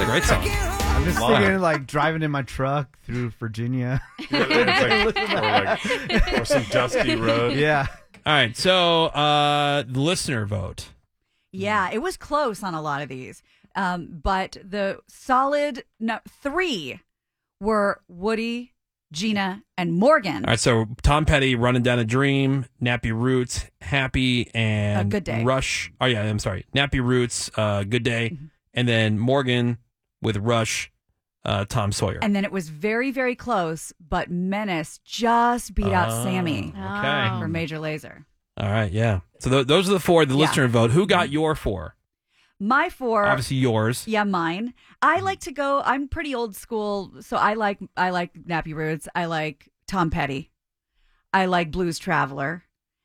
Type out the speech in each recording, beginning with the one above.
a great song. I'm just thinking like driving in my truck through Virginia. or some dusty road. Yeah. All right, so the listener vote. Yeah, it was close on a lot of these. But the solid 3 were Woody, Gina, and Morgan. All right, so Tom Petty, Running Down a Dream, Nappy Roots, Happy, and Good Day. Rush. Oh, yeah, I'm sorry. Nappy Roots, Good Day, and then Morgan with Rush, Tom Sawyer. And then it was very, very close, but Menace just beat out Sammy Okay. for Major Lazer. All right, yeah. So those are the 4, the Yeah. listener vote. Who got your 4? My 4. Obviously yours. Yeah, mine. I like to go. I'm pretty old school, so I like Nappy Roots. I like Tom Petty. I like Blues Traveler,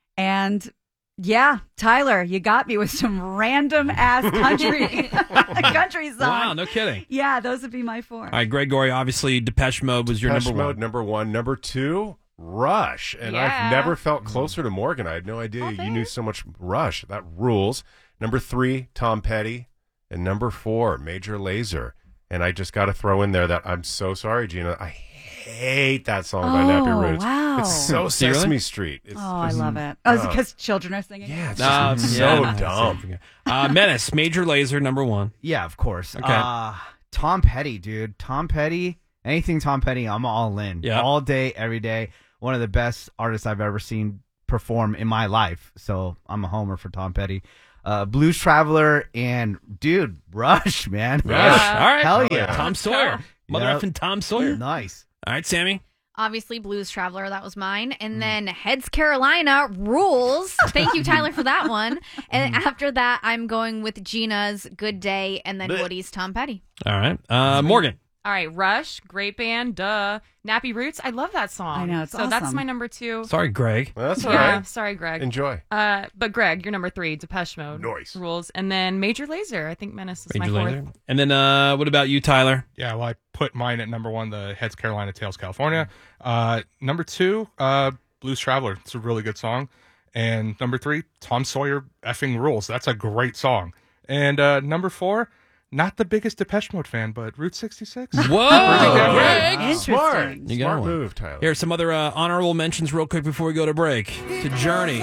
and yeah, Tyler, you got me with some random ass country song. Wow, no kidding. Yeah, those would be my 4. All right, Gregory, obviously Depeche Mode was your Depeche number 1. Mode, number 1. Number 2, Rush. And I've never felt closer to Morgan. I had no idea you knew so much Rush. That rules. Number 3, Tom Petty. And number 4, Major Lazer. And I just got to throw in there that I'm so sorry, Gina. I hate that song by Nappy Roots. Wow. It's so Sesame Street. It's, I love it. Oh, is it because children are singing? Yeah, it's just so dumb. Menace, Major Lazer, number 1. Yeah, of course. Okay. Tom Petty, dude. Tom Petty. Anything Tom Petty, I'm all in. Yeah. All day, every day. One of the best artists I've ever seen perform in my life. So I'm a homer for Tom Petty. Blues Traveler and dude, Rush, man. Rush. All right. Hell yeah. Tom Sawyer. Mother effing Tom Sawyer. Nice. All right, Sammy. Obviously, Blues Traveler, that was mine. And then Heads Carolina rules. Thank you, Tyler, for that one. And after that, I'm going with Gina's Good Day and then Woody's Tom Petty. All right. Morgan. All right, Rush, great band, duh. Nappy Roots, I love that song. I know, it's so that's awesome. my number 2. Sorry, Greg. Well, that's all Yeah, right. sorry, Greg. Enjoy. But Greg, you're number 3, Depeche Mode. Nice. Rules. And then Major Lazer, I think Menace is Major my 4th. Lazer. And then what about you, Tyler? Yeah, well, I put mine at number 1, the Heads Carolina, Tails California. Number 2, Blues Traveler. It's a really good song. And number 3, Tom Sawyer effing rules. That's a great song. And number 4, not the biggest Depeche Mode fan, but Route 66. Whoa, Greg. Interesting. You got Smart one. move, Tyler. Here are some other honorable mentions real quick before we go to break. To Journey.